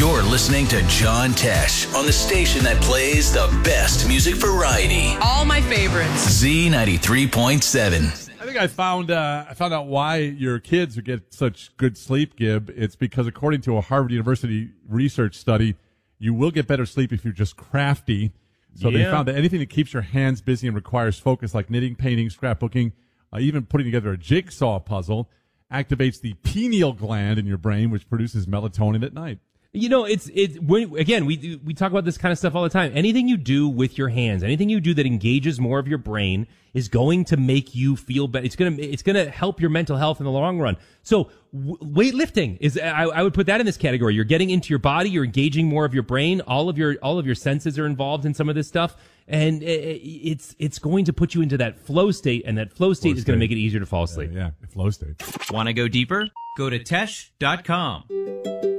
You're listening to John Tesh on the station that plays the best music variety. All my favorites. Z93.7. I think I found out why your kids get such good sleep, Gib. It's because according to a Harvard University research study, you will get better sleep if you're just crafty. So they found that anything that keeps your hands busy and requires focus, like knitting, painting, scrapbooking, even putting together a jigsaw puzzle, activates the pineal gland in your brain, which produces melatonin at night. You know, we talk about this kind of stuff all the time. Anything you do with your hands, anything you do that engages more of your brain is going to make you feel better. It's going to help your mental health in the long run. So weightlifting is, I would put that in this category. You're getting into your body, you're engaging more of your brain. All of your senses are involved in some of this stuff. And it's going to put you into that flow state, and that flow state is going to make it easier to fall asleep. Yeah, flow state. Want to go deeper? Go to Tesh.com.